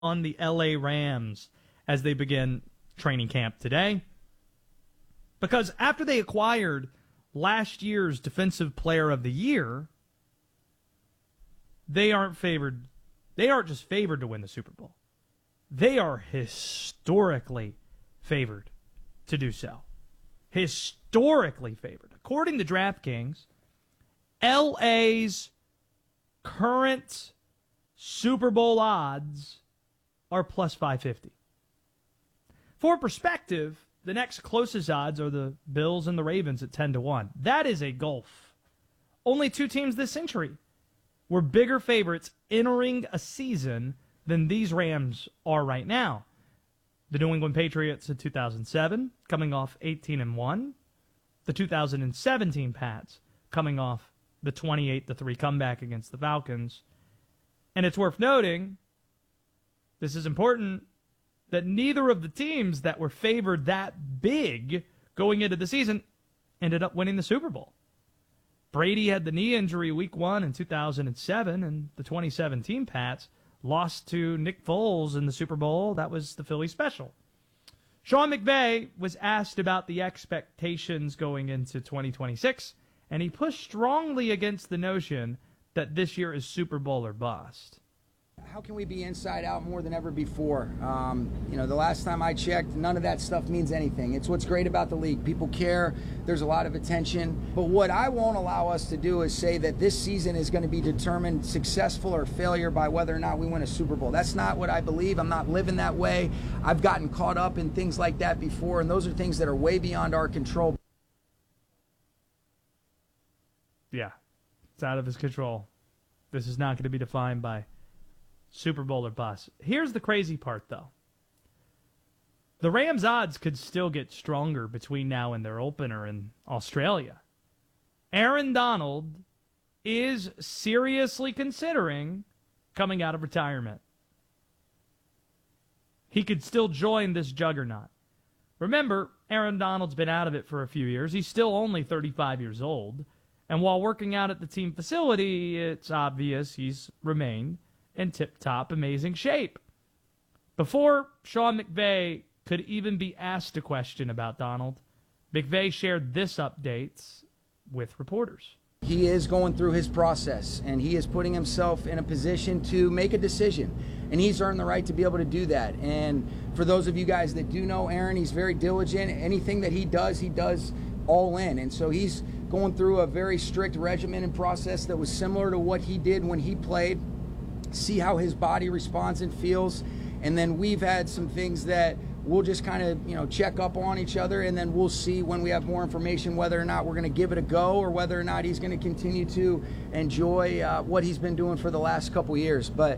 on the LA Rams as they begin training camp today. Because after they acquired last year's Defensive Player of the Year, they aren't favored. They aren't just favored to win the Super Bowl. They are historically favored to do so. Historically favored. According to DraftKings, LA's current Super Bowl odds are plus 550. For perspective, the next closest odds are the Bills and the Ravens at 10-1. That is a gulf. Only two teams this century were bigger favorites entering a season than these Rams are right now. The New England Patriots in 2007, coming off 18-1. The 2017 Pats, coming off the 28-3 comeback against the Falcons. And it's worth noting, this is important, that neither of the teams that were favored that big going into the season ended up winning the Super Bowl. Brady had the knee injury week 1 in 2007, and the 2017 Pats lost to Nick Foles in the Super Bowl. That was the Philly special. Sean McVay was asked about the expectations going into 2026, and he pushed strongly against the notion that this year is Super Bowl or bust. How can we be inside out more than ever before? The last time I checked, none of that stuff means anything. It's what's great about the league. People care. There's a lot of attention. But what I won't allow us to do is say that this season is going to be determined successful or failure by whether or not we win a Super Bowl. That's not what I believe. I'm not living that way. I've gotten caught up in things like that before, and those are things that are way beyond our control. Yeah, it's out of his control. This is not going to be defined by Super Bowl or bust. Here's the crazy part, though. The Rams' odds could still get stronger between now and their opener in Australia. Aaron Donald is seriously considering coming out of retirement. He could still join this juggernaut. Remember, Aaron Donald's been out of it for a few years. He's still only 35 years old. And while working out at the team facility, it's obvious he's remained in tip-top amazing shape. Before Sean McVay could even be asked a question about Donald, McVay shared this update with reporters. He is going through his process, and he is putting himself in a position to make a decision, and he's earned the right to be able to do that. And for those of you guys that do know Aaron, he's very diligent. Anything that he does all in, and so he's going through a very strict regimen and process that was similar to what he did when he played. See how his body responds and feels, and then we've had some things that we'll just kind of check up on each other, and then we'll see when we have more information whether or not we're going to give it a go or whether or not he's going to continue to enjoy what he's been doing for the last couple years. But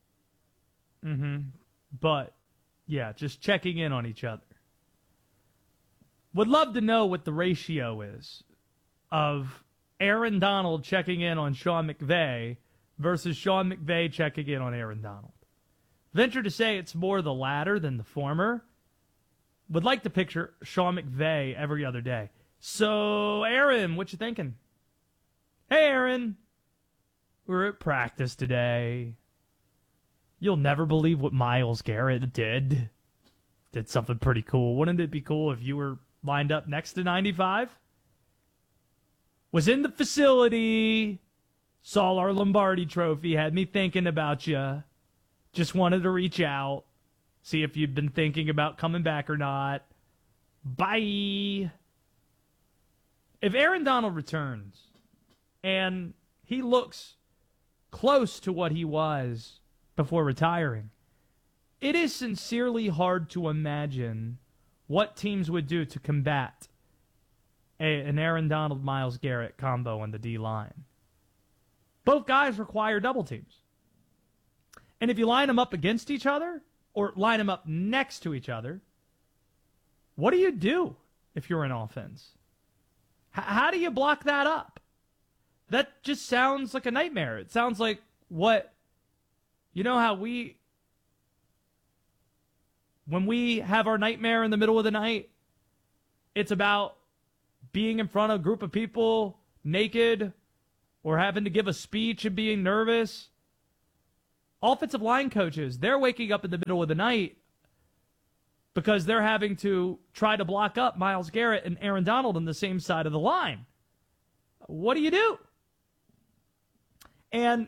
yeah, just checking in on each other. Would love to know what the ratio is of Aaron Donald checking in on Sean McVay versus Sean McVay checking in on Aaron Donald. Venture to say it's more the latter than the former. Would like to picture Sean McVay every other day. So, Aaron, what you thinking? Hey, Aaron. We're at practice today. You'll never believe what Myles Garrett did. Did something pretty cool. Wouldn't it be cool if you were lined up next to 95? Was in the facility. Saw our Lombardi trophy, had me thinking about you. Just wanted to reach out, see if you'd been thinking about coming back or not. Bye. If Aaron Donald returns and he looks close to what he was before retiring, it is sincerely hard to imagine what teams would do to combat an Aaron Donald-Myles Garrett combo on the D-line. Both guys require double teams. And if you line them up against each other or line them up next to each other, what do you do if you're an offense? How do you block that up? That just sounds like a nightmare. It sounds like how when we have our nightmare in the middle of the night, it's about being in front of a group of people naked or having to give a speech and being nervous. Offensive line coaches, they're waking up in the middle of the night because they're having to try to block up Myles Garrett and Aaron Donald on the same side of the line. What do you do? And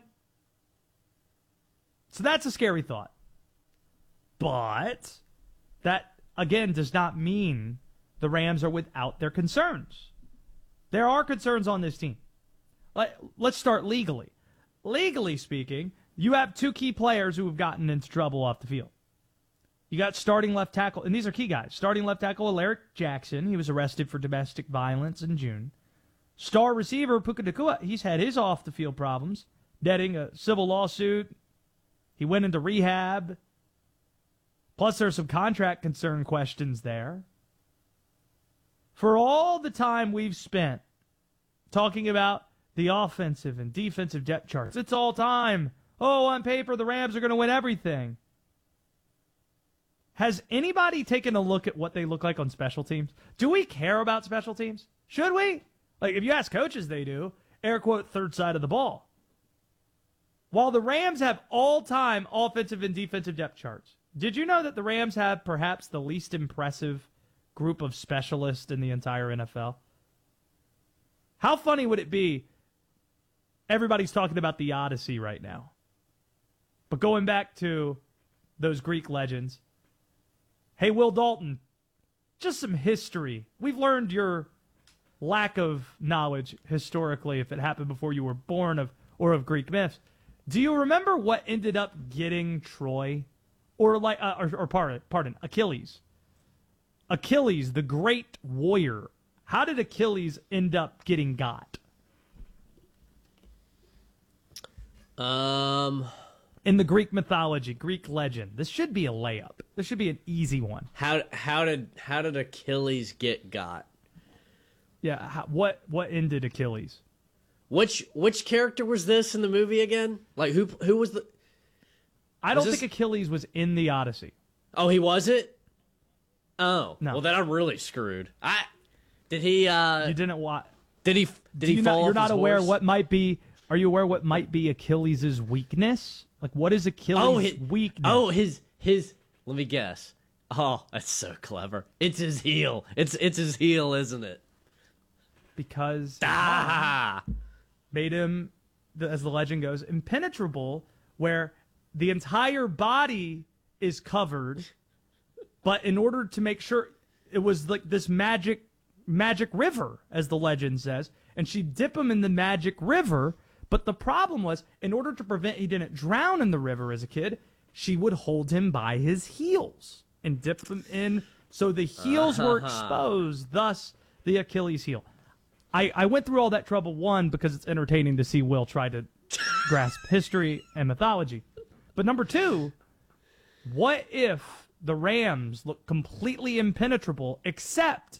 so that's a scary thought. But that, again, does not mean the Rams are without their concerns. There are concerns on this team. Let's start legally. Legally speaking, you have two key players who have gotten into trouble off the field. You got starting left tackle, and these are key guys. Starting left tackle, Alaric Jackson. He was arrested for domestic violence in June. Star receiver, Puka Nacua, he's had his off-the-field problems, netting a civil lawsuit. He went into rehab. Plus, there's some contract concern questions there. For all the time we've spent talking about the offensive and defensive depth charts, it's all time. Oh, on paper, the Rams are going to win everything. Has anybody taken a look at what they look like on special teams? Do we care about special teams? Should we? Like, if you ask coaches, they do. Air quote, third side of the ball. While the Rams have all-time offensive and defensive depth charts, did you know that the Rams have perhaps the least impressive group of specialists in the entire NFL? How funny would it be? Everybody's talking about the Odyssey right now. But going back to those Greek legends, hey, Will Dalton, just some history. We've learned your lack of knowledge historically, if it happened before you were born, of Greek myths. Do you remember what ended up getting Troy? Pardon, Achilles. Achilles, the great warrior. How did Achilles end up getting got? In the Greek mythology, Greek legend. This should be a layup. This should be an easy one. How did Achilles get got? Yeah, what ended Achilles? Which character was this in the movie again? Like who was the? I don't think Achilles was in the Odyssey. Oh, he wasn't? Oh, no. Well, then I'm really screwed. Did he? You didn't watch. Did he fall off You're not his aware horse? what might be. Are you aware what might be Achilles' weakness? Like, what is Achilles' weakness? Oh, his. Let me guess. Oh, that's so clever. It's his heel. It's his heel, isn't it? Because Ah! made him, as the legend goes, impenetrable, where the entire body is covered, but in order to make sure, it was like this magic river, as the legend says, and she'd dip him in the magic river, but the problem was, in order to prevent he didn't drown in the river as a kid, she would hold him by his heels and dip him in, so the heels were exposed, thus the Achilles heel. I went through all that trouble, one, because it's entertaining to see Will try to grasp history and mythology. But number two, what if the Rams look completely impenetrable except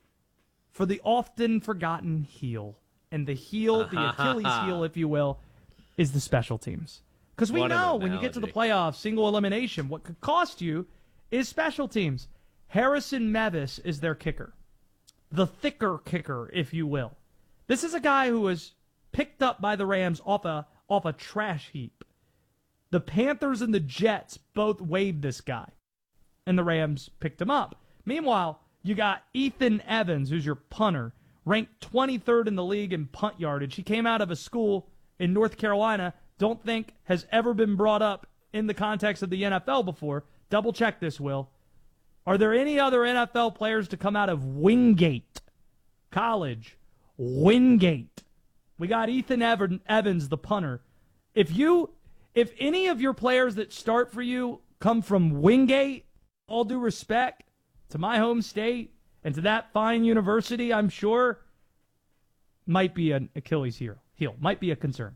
for the often forgotten heel? And the heel, the Achilles heel, if you will, is the special teams. Because we know when you get to the playoffs, single elimination, what could cost you is special teams. Harrison Mevis is their kicker. The thicker kicker, if you will. This is a guy who was picked up by the Rams off a trash heap. The Panthers and the Jets both waived this guy, and the Rams picked him up. Meanwhile, you got Ethan Evans, who's your punter, ranked 23rd in the league in punt yardage. He came out of a school in North Carolina, don't think has ever been brought up in the context of the NFL before. Double check this, Will. Are there any other NFL players to come out of Wingate College? Wingate. We got Ethan Evans, the punter. If any of your players that start for you come from Wingate, all due respect to my home state and to that fine university, I'm sure, might be an Achilles heel, might be a concern.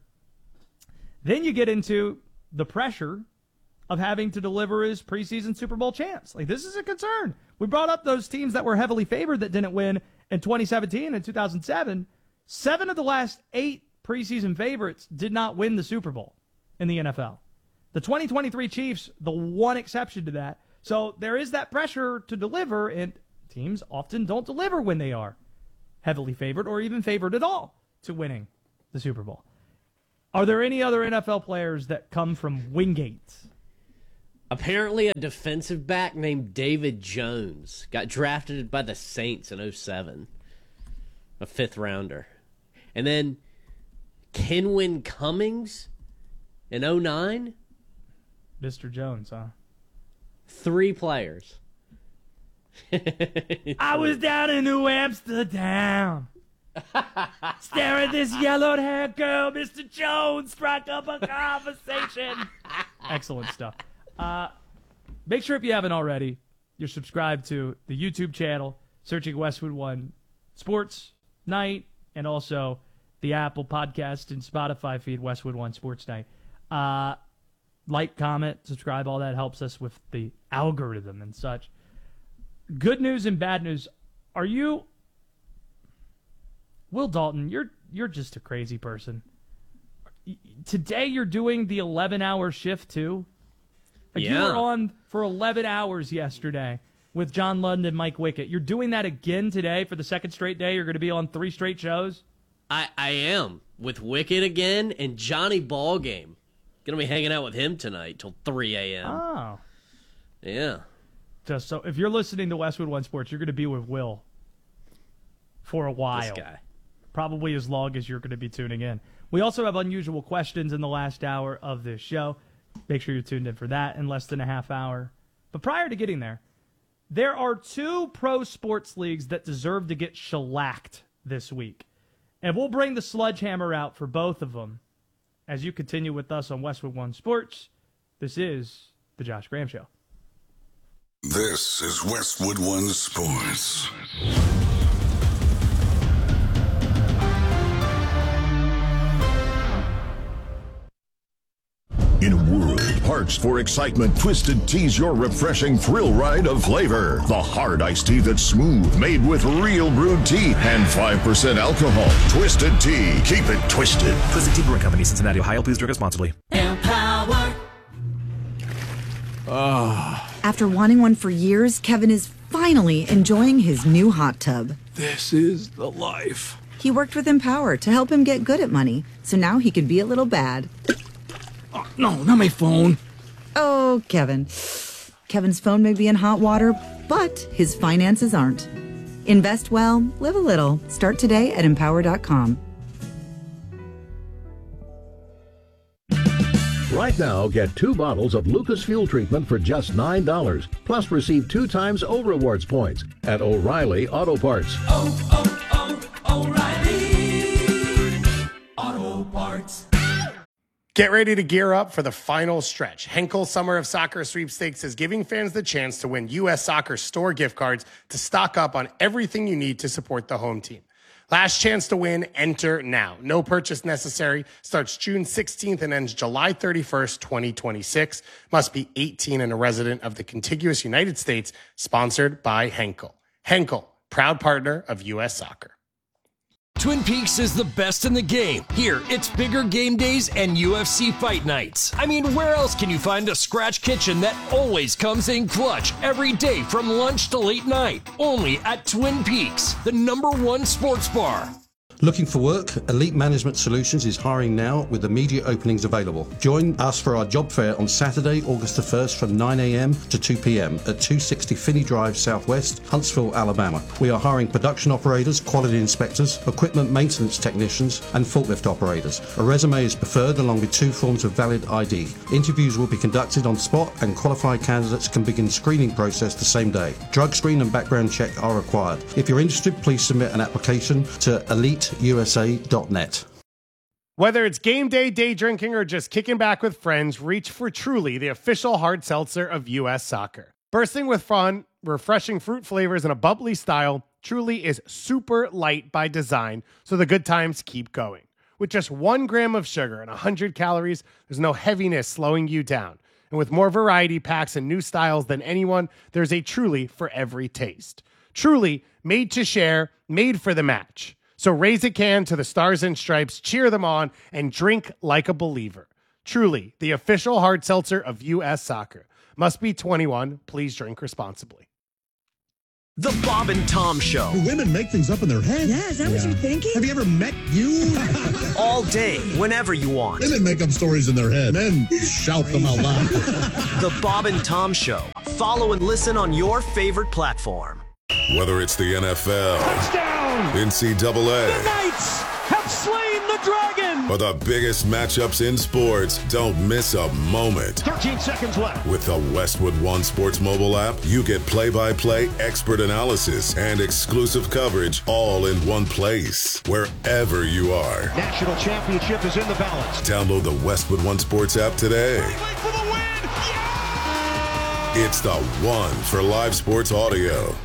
Then you get into the pressure of having to deliver his preseason Super Bowl champs. Like, this is a concern. We brought up those teams that were heavily favored that didn't win in 2017 and 2007. 7 of the last 8 preseason favorites did not win the Super Bowl in the NFL. The 2023 Chiefs, the one exception to that. So there is that pressure to deliver, and teams often don't deliver when they are heavily favored or even favored at all to winning the Super Bowl. Are there any other NFL players that come from Wingate? Apparently a defensive back named David Jones got drafted by the Saints in 2007. A 5th rounder. And then Kenwin Cummings in 2009. Mr. Jones, huh? 3 players. I was down in New Amsterdam. Stare at this yellow-haired girl, Mr. Jones. Strike up a conversation. Excellent stuff. Make sure if you haven't already, you're subscribed to the YouTube channel, searching Westwood One Sports Night, and also the Apple Podcast and Spotify feed, Westwood One Sports Night. Like, comment, subscribe, all that helps us with the algorithm and such. Good news and bad news. Are you... Will Dalton, you're just a crazy person. Today you're doing the 11-hour shift too? Like You were on for 11 hours yesterday with John Lund and Mike Wickett. You're doing that again today for the second straight day? You're going to be on 3 straight shows? I am, with Wickett again and Johnny Ballgame. Going to be hanging out with him tonight till 3 a.m. Oh. Yeah. Just so if you're listening to Westwood One Sports, you're going to be with Will for a while. This guy. Probably as long as you're going to be tuning in. We also have unusual questions in the last hour of this show. Make sure you're tuned in for that in less than a half hour. But prior to getting there are 2 pro sports leagues that deserve to get shellacked this week. And we'll bring the sledgehammer out for both of them as you continue with us on Westwood One Sports. This is the Josh Graham Show. This is Westwood One Sports. In a world parched for excitement, Twisted Tea's your refreshing thrill ride of flavor. The hard iced tea that's smooth, made with real brewed tea and 5% alcohol. Twisted Tea. Keep it twisted. Twisted Tea Brewing Company, Cincinnati, Ohio. Please drink responsibly. Empower. After wanting one for years, Kevin is finally enjoying his new hot tub. This is the life. He worked with Empower to help him get good at money, so now he can be a little bad. Oh, no, not my phone. Oh, Kevin. Kevin's phone may be in hot water, but his finances aren't. Invest well, live a little. Start today at Empower.com. Right now, get 2 bottles of Lucas Fuel Treatment for just $9. Plus, receive 2 times O Rewards points at O'Reilly Auto Parts. O'Reilly Auto Parts. Get ready to gear up for the final stretch. Henkel Summer of Soccer Sweepstakes is giving fans the chance to win U.S. Soccer store gift cards to stock up on everything you need to support the home team. Last chance to win, enter now. No purchase necessary. Starts June 16th and ends July 31st, 2026. Must be 18 and a resident of the contiguous United States. Sponsored by Henkel. Henkel, proud partner of U.S. Soccer. Twin Peaks is the best in the game. Here, it's bigger game days and UFC fight nights. I mean, where else can you find a scratch kitchen that always comes in clutch every day from lunch to late night? Only at Twin Peaks, the #1 sports bar. Looking for work? Elite Management Solutions is hiring now with immediate openings available. Join us for our job fair on Saturday, August the 1st from 9 a.m. to 2 p.m. at 260 Finney Drive Southwest, Huntsville, Alabama. We are hiring production operators, quality inspectors, equipment maintenance technicians, and forklift operators. A resume is preferred along with 2 forms of valid ID. Interviews will be conducted on spot and qualified candidates can begin screening process the same day. Drug screen and background check are required. If you're interested, please submit an application to EliteUSA.net. Whether it's game day, day drinking, or just kicking back with friends, reach for Truly, the official hard seltzer of U.S. Soccer. Bursting with fun, refreshing fruit flavors, and a bubbly style, Truly is super light by design, so the good times keep going. With just 1 gram of sugar and 100 calories, there's no heaviness slowing you down. And with more variety packs and new styles than anyone, there's a Truly for every taste. Truly, made to share, made for the match. So raise a can to the Stars and Stripes, cheer them on, and drink like a believer. Truly, the official hard seltzer of U.S. Soccer. Must be 21. Please drink responsibly. The Bob and Tom Show. Do women make things up in their head? Yeah, is that what you're thinking? Have you ever met you? All day, whenever you want. Women make up stories in their head. Men shout them out loud. The Bob and Tom Show. Follow and listen on your favorite platform. Whether it's the NFL, touchdown, NCAA, the Knights have slain the dragon, or the biggest matchups in sports, don't miss a moment. 13 seconds left. With the Westwood One Sports mobile app, you get play-by-play expert analysis and exclusive coverage all in one place, wherever you are. National championship is in the balance. Download the Westwood One Sports app today. For the win! Yeah! It's the one for live sports audio.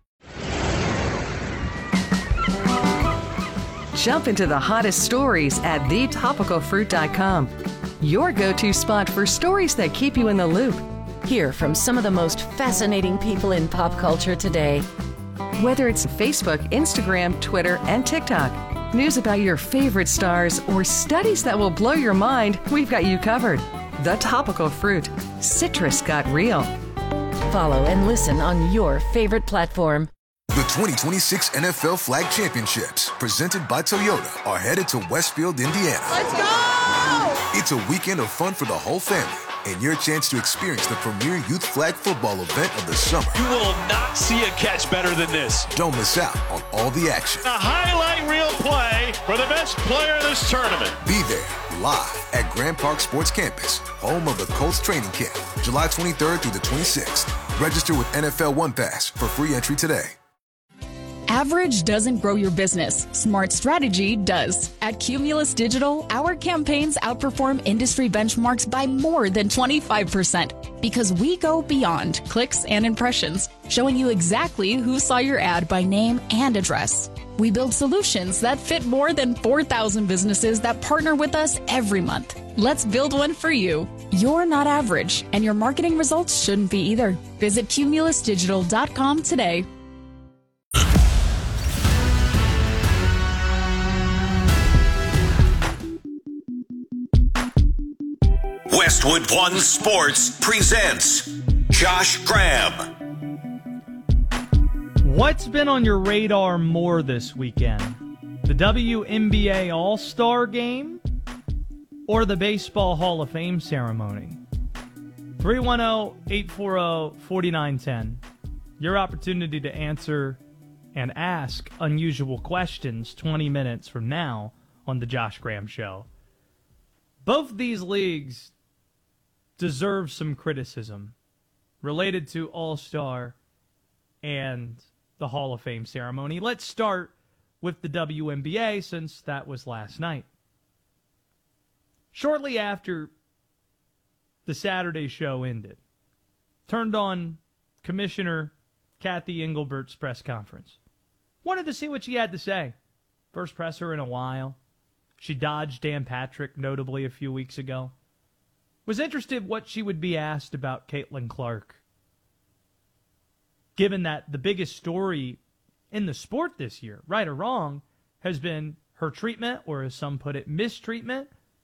Jump into the hottest stories at thetopicalfruit.com. Your go-to spot for stories that keep you in the loop. Hear from some of the most fascinating people in pop culture today. Whether it's Facebook, Instagram, Twitter, and TikTok, news about your favorite stars, or studies that will blow your mind, we've got you covered. The Topical Fruit. Citrus got real. Follow and listen on your favorite platform. The 2026 NFL Flag Championships, presented by Toyota, are headed to Westfield, Indiana. Let's go! It's a weekend of fun for the whole family and your chance to experience the premier youth flag football event of the summer. You will not see a catch better than this. Don't miss out on all the action. A highlight reel play for the best player in this tournament. Be there live at Grand Park Sports Campus, home of the Colts training camp, July 23rd through the 26th. Register with NFL One Pass for free entry today. Average doesn't grow your business. Smart strategy does. At Cumulus Digital, our campaigns outperform industry benchmarks by more than 25% because we go beyond clicks and impressions, showing you exactly who saw your ad by name and address. We build solutions that fit more than 4,000 businesses that partner with us every month. Let's build one for you. You're not average, and your marketing results shouldn't be either. Visit cumulusdigital.com today. Westwood One Sports presents Josh Graham. What's been on your radar more this weekend? The WNBA All-Star Game or the Baseball Hall of Fame ceremony? 310-840-4910. Your opportunity to answer and ask unusual questions 20 minutes from now on the Josh Graham Show. Both these leagues deserve some criticism related to All-Star and the Hall of Fame ceremony. Let's start with the WNBA since that was last night. Shortly after the Saturday show ended, turned on Commissioner Kathy Engelbert's press conference. Wanted to see what she had to say. First presser in a while. She dodged Dan Patrick, notably a few weeks ago. Was interested what she would be asked about Caitlin Clark. Given that the biggest story in the sport this year, right or wrong, has been her treatment, or as some put it, mistreatment.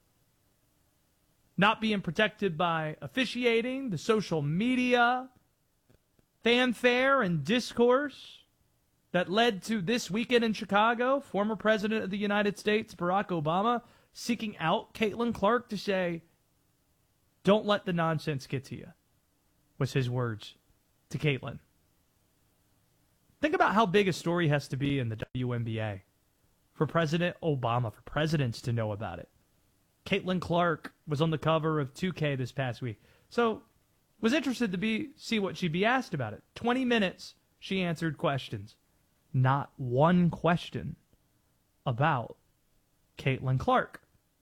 Not being protected by officiating, the social media, fanfare and discourse that led to this weekend in Chicago, former President of the United States, Barack Obama, seeking out Caitlin Clark to say, "Don't let the nonsense get to you," was his words to Caitlin. Think about how big a story has to be in the WNBA for President Obama, for presidents to know about it. Caitlin Clark was on the cover of 2K this past week. So, was interested to see what she'd be asked about it. 20 minutes, she answered questions. Not one question about Caitlin Clark.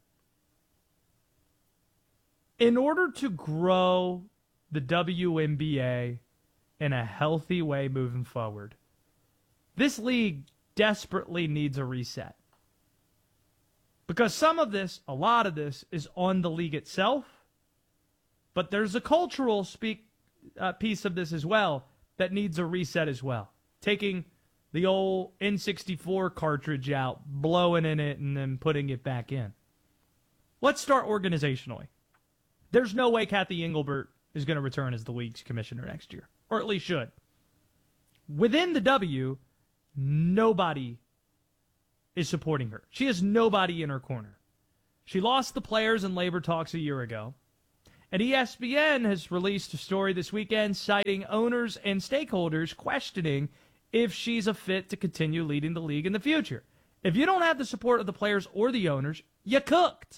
In order to grow the WNBA in a healthy way moving forward, this league desperately needs a reset. Because some of this, a lot of this, is on the league itself, but there's a cultural piece of this as well that needs a reset as well. Taking the old N64 cartridge out, blowing in it, and then putting it back in. Let's start organizationally. There's no way Kathy Engelbert is going to return as the league's commissioner next year, or at least should. within the W, nobody is supporting her. She has nobody in her corner. She lost the players in labor talks a year ago. And ESPN has released a story this weekend citing owners and stakeholders questioning if she's a fit to continue leading the league in the future. If you don't have the support of the players or the owners, you cooked.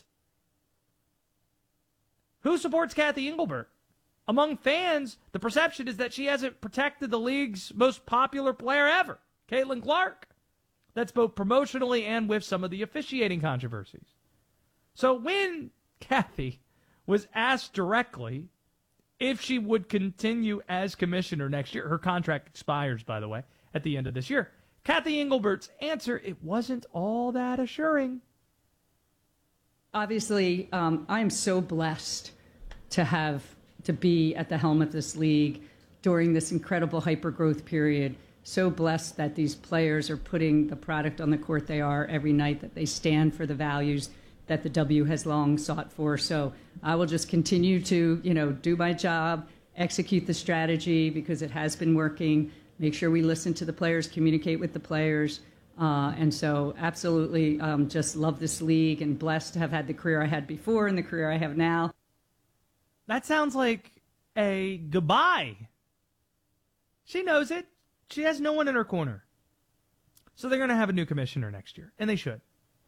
Who supports Kathy Engelbert? Among fans, the perception is that she hasn't protected the league's most popular player ever, Caitlin Clark. That's both promotionally and with some of the officiating controversies. So when Kathy was asked directly if she would continue as commissioner next year, her contract expires, by the way, at the end of this year, Kathy Engelbert's answer, it wasn't all that assuring. Obviously, I am so blessed to be at the helm of this league during this incredible hyper-growth period. So blessed that these players are putting the product on the court they are every night, that they stand for the values that the W has long sought for. So I will just continue to, do my job, execute the strategy because it has been working, make sure we listen to the players, communicate with the players. And so absolutely just love this league and blessed to have had the career I had before and the career I have now. That sounds like a goodbye. She knows it. She has no one in her corner. So they're going to have a new commissioner next year, and they should.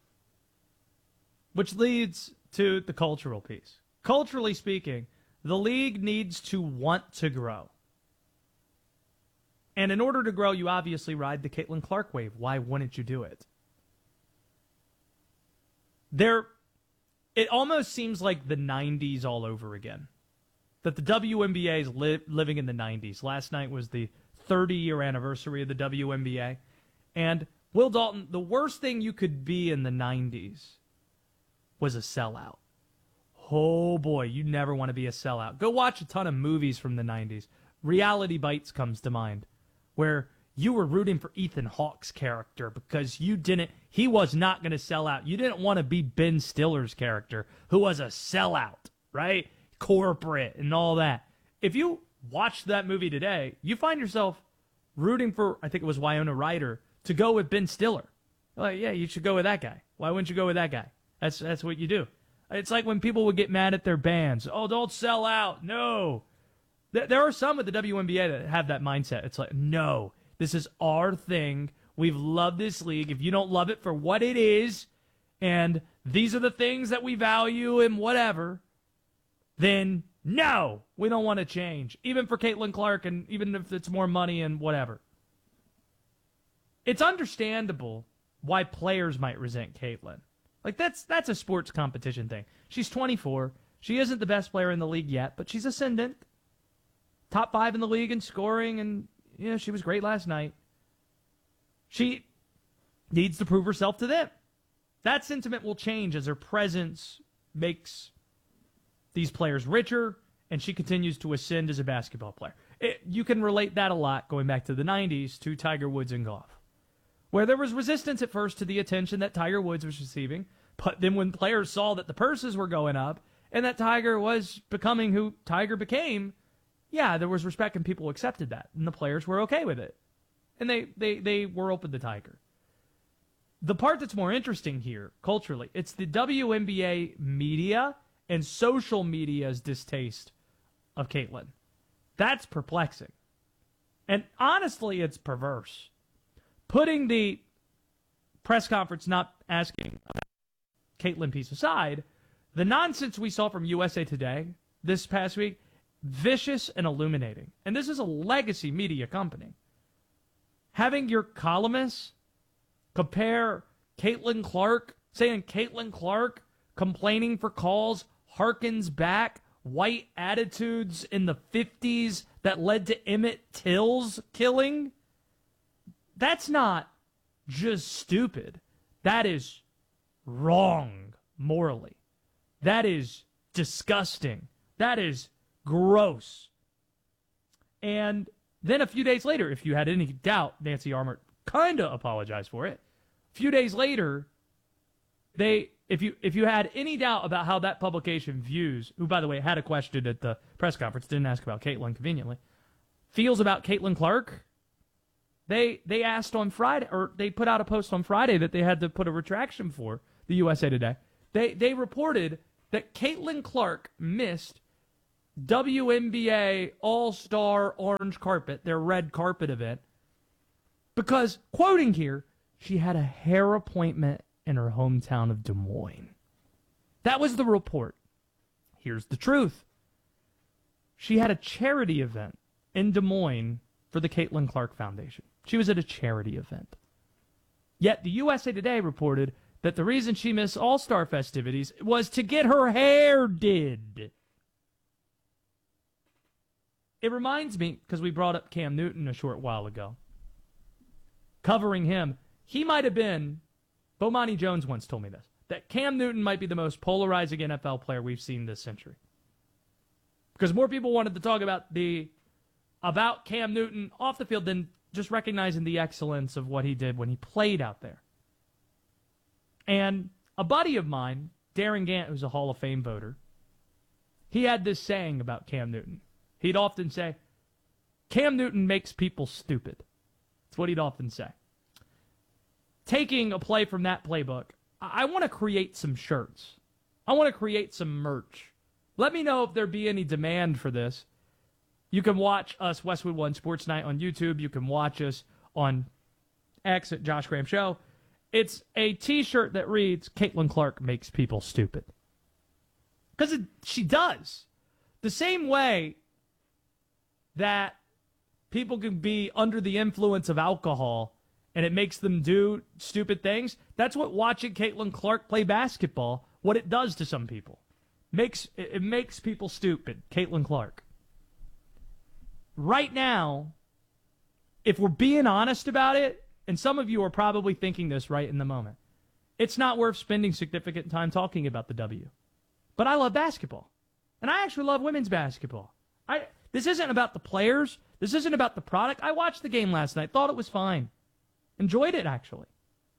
Which leads to the cultural piece. Culturally speaking, the league needs to want to grow. And in order to grow, you obviously ride the Caitlin Clark wave. Why wouldn't you do it? It almost seems like the 90s all over again. That the WNBA is living in the 90s. Last night was the 30-year anniversary of the WNBA. And Will Dalton, the worst thing you could be in the 90s was a sellout. Oh boy, you never want to be a sellout. Go watch a ton of movies from the 90s. Reality Bites comes to mind, where you were rooting for Ethan Hawke's character because he was not going to sell out. You didn't want to be Ben Stiller's character, who was a sellout, right? Corporate and all that. If you watch that movie today, you find yourself rooting for, I think it was Winona Ryder, to go with Ben Stiller. Like, yeah, you should go with that guy. Why wouldn't you go with that guy? That's what you do. It's like when people would get mad at their bands. Oh, don't sell out. No. There are some with the WNBA that have that mindset. It's like, no, this is our thing. We've loved this league. If you don't love it for what it is, and these are the things that we value and whatever, then no, we don't want to change. Even for Caitlin Clark, and even if it's more money and whatever. It's understandable why players might resent Caitlin. Like, that's a sports competition thing. She's 24. She isn't the best player in the league yet, but she's ascendant. Top 5 in the league in scoring, and she was great last night. She needs to prove herself to them. That sentiment will change as her presence makes these players richer, and she continues to ascend as a basketball player. You can relate that a lot, going back to the 90s, to Tiger Woods and golf, where there was resistance at first to the attention that Tiger Woods was receiving, but then when players saw that the purses were going up and that Tiger was becoming who Tiger became, yeah, there was respect and people accepted that, and the players were okay with it. And they were open to Tiger. The part that's more interesting here, culturally, it's the WNBA media and social media's distaste of Caitlin. That's perplexing. And honestly, it's perverse. Putting the press conference not asking about Caitlin piece aside, the nonsense we saw from USA Today this past week, vicious and illuminating. And this is a legacy media company. Having your columnists compare Caitlin Clark, saying Caitlin Clark complaining for calls harkens back white attitudes in the 50s that led to Emmett Till's killing. That's not just stupid. That is wrong morally. That is disgusting. That is gross. And then a few days later, if you had any doubt, Nancy Armour kind of apologized for it. A few days later, if you had any doubt about how that publication views, who, by the way, had a question at the press conference, didn't ask about Caitlin conveniently, feels about Caitlin Clark, They asked on Friday, or they put out a post on Friday that they had to put a retraction for, the USA Today. They reported that Caitlin Clark missed WNBA All-Star Orange Carpet, their red carpet event, because, quoting here, she had a hair appointment in her hometown of Des Moines. That was the report. Here's the truth. She had a charity event in Des Moines for the Caitlin Clark Foundation. She was at a charity event. Yet the USA Today reported that the reason she missed All-Star festivities was to get her hair did. It reminds me, because we brought up Cam Newton a short while ago, covering him, he might have been, Bomani Jones once told me this, that Cam Newton might be the most polarizing NFL player we've seen this century. Because more people wanted to talk about Cam Newton off the field than just recognizing the excellence of what he did when he played out there. And a buddy of mine, Darren Gant, who's a Hall of Fame voter, he had this saying about Cam Newton. He'd often say, Cam Newton makes people stupid. That's what he'd often say. Taking a play from that playbook, I want to create some shirts. I want to create some merch. Let me know if there be any demand for this. You can watch us, Westwood One Sports Night, on YouTube. You can watch us on X at Josh Graham Show. It's a T-shirt that reads, Caitlin Clark makes people stupid. Because she does. The same way that people can be under the influence of alcohol and it makes them do stupid things, that's what watching Caitlin Clark play basketball, what it does to some people. It makes people stupid, Caitlin Clark. Right now, if we're being honest about it, and some of you are probably thinking this right in the moment, it's not worth spending significant time talking about the W. But I love basketball. And I actually love women's basketball. This isn't about the players. This isn't about the product. I watched the game last night. Thought it was fine. Enjoyed it, actually.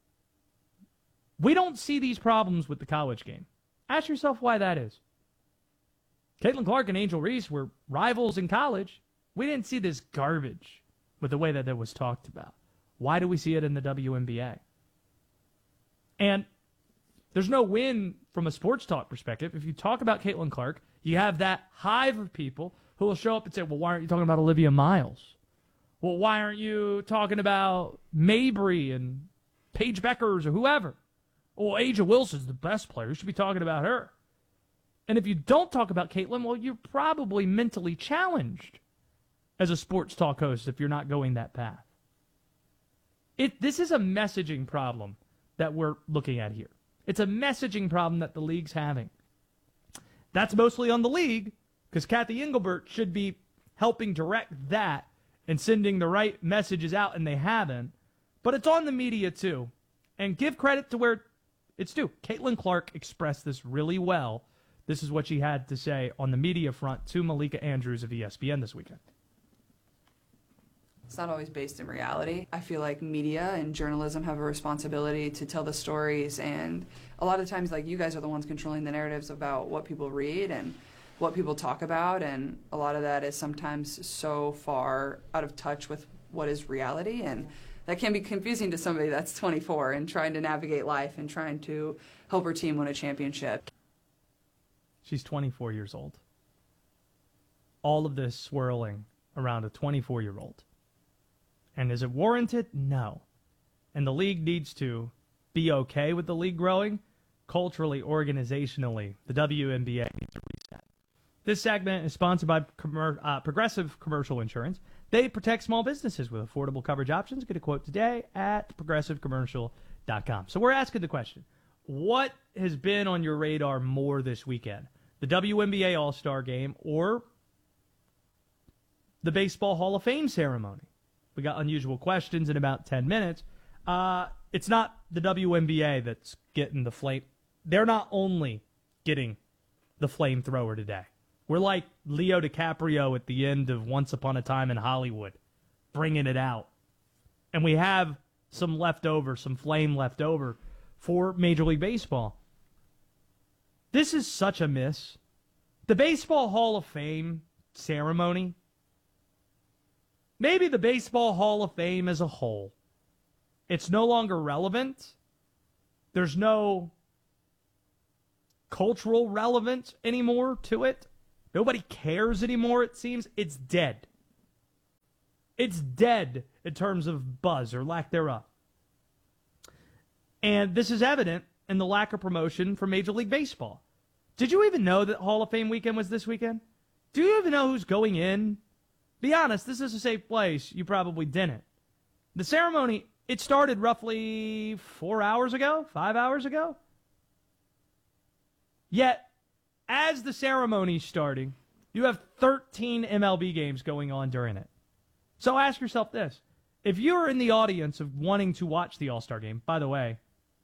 We don't see these problems with the college game. Ask yourself why that is. Caitlin Clark and Angel Reese were rivals in college. We didn't see this garbage with the way that it was talked about. Why do we see it in the WNBA? And there's no win from a sports talk perspective. If you talk about Caitlin Clark, you have that hive of people who will show up and say, well, why aren't you talking about Olivia Miles? Well, why aren't you talking about Mabry and Paige Beckers or whoever? Well, Aja Wilson's the best player. You should be talking about her. And if you don't talk about Caitlin, well, you're probably mentally challenged as a sports talk host if you're not going that path. This is a messaging problem that we're looking at here. It's a messaging problem that the league's having. That's mostly on the league, because Kathy Engelbert should be helping direct that and sending the right messages out, and they haven't. But it's on the media, too. And give credit to where it's due. Caitlin Clark expressed this really well. This is what she had to say on the media front to Malika Andrews of ESPN this weekend. It's not always based in reality. I feel like media and journalism have a responsibility to tell the stories, and a lot of times, like, you guys are the ones controlling the narratives about what people read and what people talk about, and a lot of that is sometimes so far out of touch with what is reality, and that can be confusing to somebody that's 24 and trying to navigate life and trying to help her team win a championship. She's 24 years old. All of this swirling around a 24-year-old. And is it warranted? No. And the league needs to be okay with the league growing. Culturally, organizationally, the WNBA needs to reset. This segment is sponsored by Progressive Commercial Insurance. They protect small businesses with affordable coverage options. Get a quote today at progressivecommercial.com. So we're asking the question, what has been on your radar more this weekend? The WNBA All-Star Game or the Baseball Hall of Fame ceremony? We got unusual questions in about 10 minutes. It's not the WNBA that's getting the flame. They're not only getting the flamethrower today. We're like Leo DiCaprio at the end of Once Upon a Time in Hollywood, bringing it out. And we have some leftover, some flame left over for Major League Baseball. This is such a miss. The Baseball Hall of Fame ceremony maybe the Baseball Hall of Fame as a whole, it's no longer relevant. There's no cultural relevance anymore to it. Nobody cares anymore, it seems. It's dead. It's dead in terms of buzz or lack thereof. And this is evident in the lack of promotion for Major League Baseball. Did you even know that Hall of Fame weekend was this weekend? Do you even know who's going in? Be honest, this is a safe place. You probably didn't. The ceremony, it started roughly 4 hours ago, 5 hours ago. Yet, as the ceremony's starting, you have 13 MLB games going on during it. So ask yourself this. If you're in the audience of wanting to watch the All-Star game, by the way,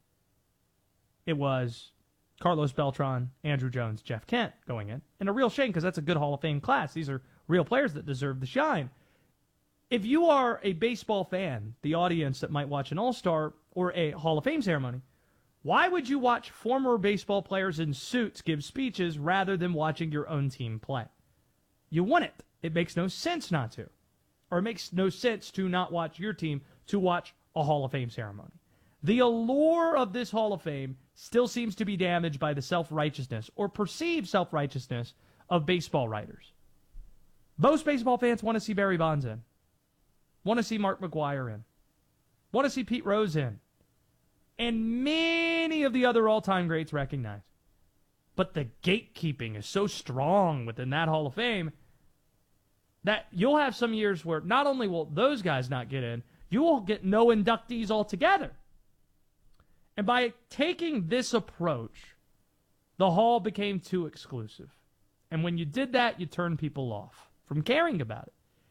it was Carlos Beltran, Andrew Jones, Jeff Kent going in. And a real shame because that's a good Hall of Fame class. These are real players that deserve the shine. If you are a baseball fan, the audience that might watch an All-Star or a Hall of Fame ceremony, why would you watch former baseball players in suits give speeches rather than watching your own team play? You wouldn't. It makes no sense not to. Or it makes no sense to not watch your team to watch a Hall of Fame ceremony. The allure of this Hall of Fame still seems to be damaged by the self-righteousness or perceived self-righteousness of baseball writers. Most baseball fans want to see Barry Bonds in, want to see Mark McGwire in, want to see Pete Rose in, and many of the other all-time greats recognize. But the gatekeeping is so strong within that Hall of Fame that you'll have some years where not only will those guys not get in, you will get no inductees altogether. And by taking this approach, the Hall became too exclusive. And when you did that, you turned people off from caring about it.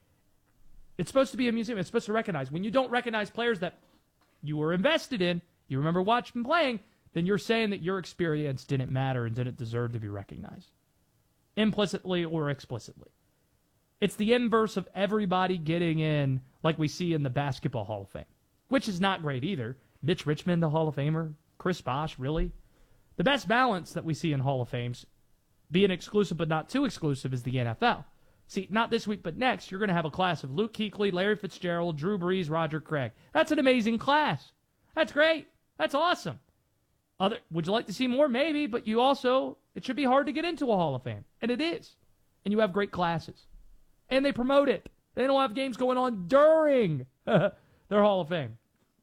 It's supposed to be a museum. It's supposed to recognize. When you don't recognize players that you were invested in, you remember watching playing, then you're saying that your experience didn't matter and didn't deserve to be recognized, implicitly or explicitly. It's the inverse of everybody getting in like we see in the Basketball Hall of Fame, which is not great either. Mitch Richmond, the Hall of Famer. Chris Bosh, really? The best balance that we see in Hall of Fames, being exclusive but not too exclusive, is the NFL. See, not this week but next, you're going to have a class of Luke Kuechly, Larry Fitzgerald, Drew Brees, Roger Craig. That's an amazing class. That's great. That's awesome. Would you like to see more? Maybe, but it should be hard to get into a Hall of Fame. And it is. And you have great classes. And they promote it. They don't have games going on during their Hall of Fame.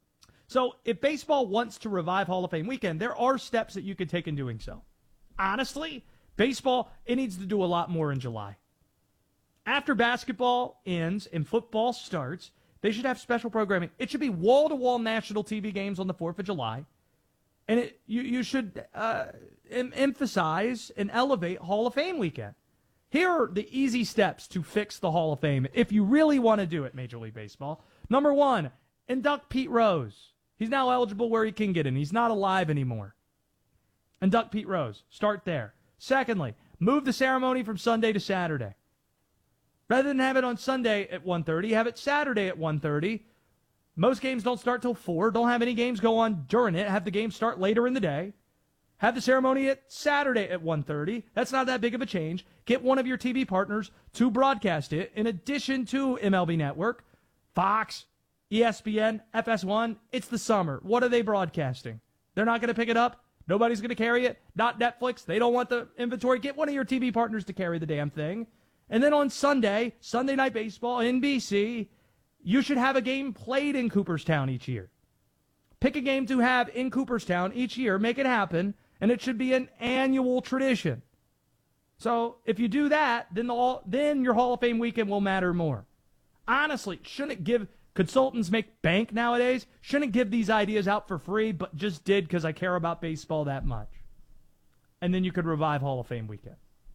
So if baseball wants to revive Hall of Fame weekend, there are steps that you could take in doing so. Honestly, baseball, it needs to do a lot more in July. After basketball ends and football starts, they should have special programming. It should be wall-to-wall national TV games on the 4th of July. And you should emphasize and elevate Hall of Fame weekend. Here are the easy steps to fix the Hall of Fame if you really want to do it, Major League Baseball. Number 1, induct Pete Rose. He's now eligible where he can get in. He's not alive anymore. Induct Pete Rose. Start there. Secondly, move the ceremony from Sunday to Saturday. Rather than have it on Sunday at 1:30, have it Saturday at 1:30. Most games don't start till 4. Don't have any games go on during it. Have the game start later in the day. Have the ceremony at Saturday at 1:30. That's not that big of a change. Get one of your TV partners to broadcast it in addition to MLB Network, Fox, ESPN, FS1. It's the summer. What are they broadcasting? They're not going to pick it up. Nobody's going to carry it. Not Netflix. They don't want the inventory. Get one of your TV partners to carry the damn thing. And then on Sunday, Sunday Night Baseball, NBC, you should have a game played in Cooperstown each year. Pick a game to have in Cooperstown each year. Make it happen. And it should be an annual tradition. So if you do that, then your Hall of Fame weekend will matter more. Honestly, shouldn't it give consultants make bank nowadays? Shouldn't it give these ideas out for free, but just did because I care about baseball that much? And then you could revive Hall of Fame weekend.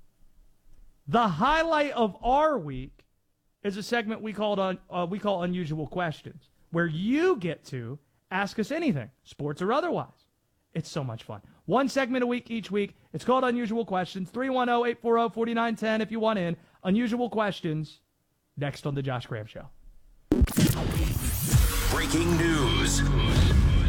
The highlight of our week is a segment we call Unusual Questions, where you get to ask us anything, sports or otherwise. It's so much fun. One segment a week each week. It's called Unusual Questions. 310-840-4910 if you want in. Unusual Questions, next on The Josh Graham Show. Breaking news.